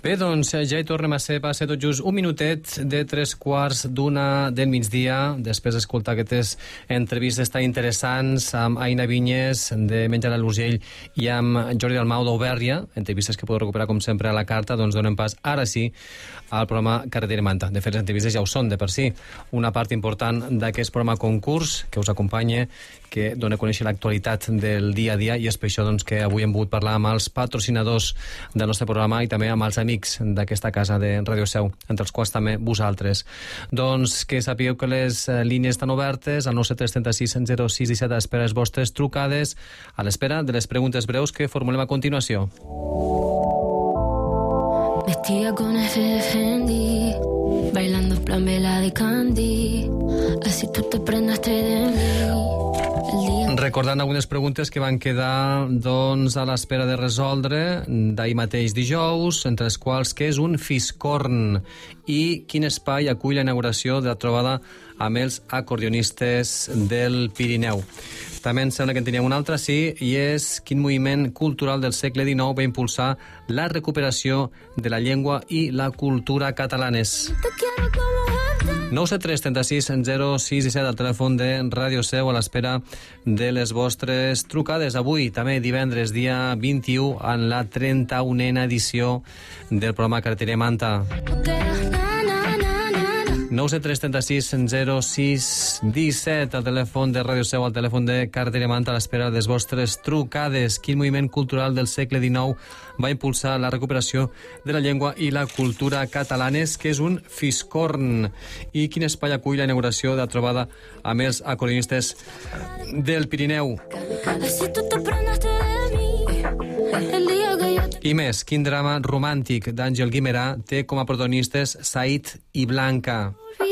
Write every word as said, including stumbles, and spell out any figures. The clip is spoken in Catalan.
Bé, doncs ja hi tornem a ser, va ser tot just un minutet de tres quarts d'una del migdia, després d'escoltar aquestes entrevistes tan interessants amb Aina Vinyes, de Menjar a l'Urgell, i amb Jordi Dalmau d'Auverria, entrevistes que podeu recuperar, com sempre, a la carta. Doncs donem pas, ara sí, al programa Carretera i Manta. De fet, les entrevistes ja ho són, de per si. Una part important d'aquest programa concurs que us acompanya, que dona a conèixer l'actualitat del dia a dia, i és per això doncs, que avui hem pogut parlar amb els patrocinadors del nostre programa i també amb els amics d'aquesta casa de Ràdio Seu, entre els quals també vosaltres. Doncs que sapigueu que les línies estan obertes al nou set tres tres sis zero sis disset a l'espera de les vostres trucades, a l'espera de les preguntes breus que formulem a continuació. Vestida con F F Fendi, bailando plan vela de Candy, así tú te prendaste de mí. Recordant algunes preguntes que van quedar doncs, a l'espera de resoldre d'ahir mateix dijous, entre les quals què és un fiscorn i quin espai acull la inauguració de la trobada amb els acordionistes del Pirineu. També em sembla que en teníem una altra, sí, i és quin moviment cultural del segle dinou va impulsar la recuperació de la llengua i la cultura catalanes. nou set tres tres sis zero sis disset al telèfon de Ràdio Seu, a l'espera de les vostres trucades. Avui, també divendres, dia vint-i-u, en la trenta-unena edició del programa Carretera i Manta. nou set tres tres sis zero sis disset al telèfon de Ràdio Seu, al telèfon de Carretera i Manta, a l'espera de les vostres trucades. Quin moviment cultural del segle dinou va impulsar la recuperació de la llengua i la cultura catalanes, que és un fiscorn, i quin espai acull la inauguració de la trobada amb els acordionistes del Pirineu. I més, quin drama romàntic d'Àngel Guimerà té com a protagonistes Said i Blanca.